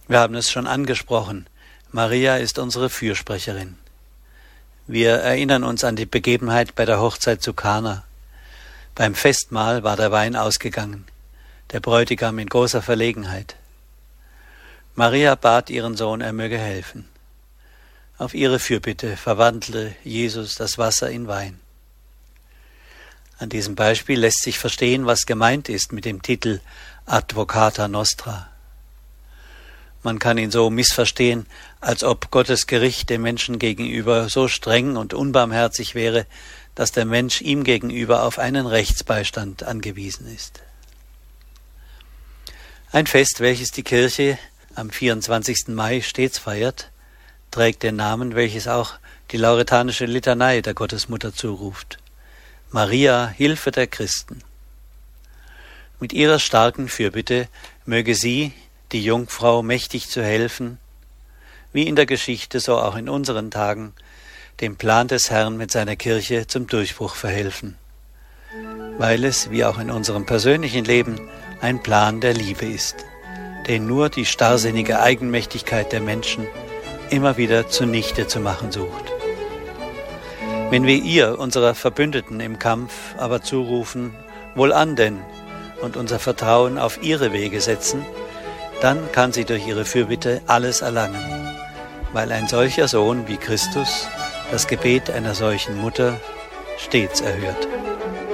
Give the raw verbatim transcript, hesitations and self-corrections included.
Wir haben es schon angesprochen, Maria ist unsere Fürsprecherin. Wir erinnern uns an die Begebenheit bei der Hochzeit zu Kana. Beim Festmahl war der Wein ausgegangen, der Bräutigam in großer Verlegenheit. Maria bat ihren Sohn, er möge helfen. Auf ihre Fürbitte verwandelte Jesus das Wasser in Wein. An diesem Beispiel lässt sich verstehen, was gemeint ist mit dem Titel Advocata Nostra. Man kann ihn so missverstehen, als ob Gottes Gericht dem Menschen gegenüber so streng und unbarmherzig wäre, dass der Mensch ihm gegenüber auf einen Rechtsbeistand angewiesen ist. Ein Fest, welches die Kirche am vierundzwanzigsten Mai stets feiert, trägt den Namen, welches auch die lauretanische Litanei der Gottesmutter zuruft: Maria, Hilfe der Christen. Mit ihrer starken Fürbitte möge sie, die Jungfrau, mächtig zu helfen, wie in der Geschichte, so auch in unseren Tagen, dem Plan des Herrn mit seiner Kirche zum Durchbruch verhelfen, weil es, wie auch in unserem persönlichen Leben, ein Plan der Liebe ist, den nur die starrsinnige Eigenmächtigkeit der Menschen immer wieder zunichte zu machen sucht. Wenn wir ihr, unserer Verbündeten im Kampf, aber zurufen, wohlan denn, und unser Vertrauen auf ihre Wege setzen, dann kann sie durch ihre Fürbitte alles erlangen, weil ein solcher Sohn wie Christus das Gebet einer solchen Mutter stets erhört.